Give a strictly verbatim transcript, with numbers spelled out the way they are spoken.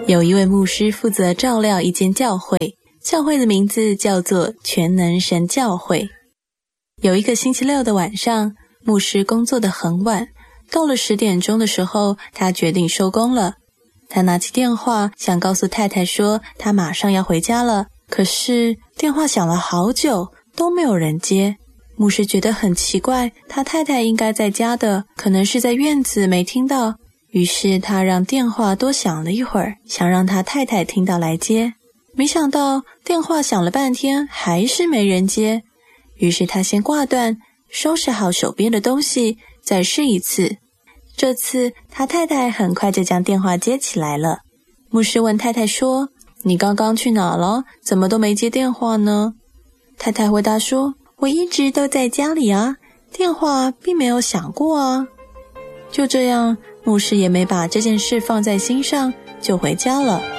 有一位牧师负责照料一间教会，教会的名字叫做全能神教会。有一个星期六的晚上，牧师工作得很晚，到了十点钟的时候，他决定收工了。他拿起电话，想告诉太太说他马上要回家了，可是电话响了好久，都没有人接。牧师觉得很奇怪，他太太应该在家的，可能是在院子没听到。于是他让电话多响了一会儿，想让他太太听到来接。没想到电话响了半天，还是没人接。于是他先挂断，收拾好手边的东西，再试一次。这次他太太很快就将电话接起来了。牧师问太太说：你刚刚去哪了？怎么都没接电话呢？太太回答说：我一直都在家里啊，电话并没有响过啊。就这样，牧师也没把这件事放在心上，就回家了。